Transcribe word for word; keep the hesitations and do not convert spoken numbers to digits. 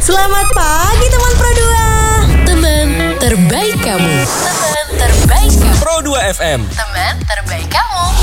Selamat pagi teman Pro dua. Teman terbaik kamu. Teman terbaik kamu. Pro dua F M. Teman terbaik kamu.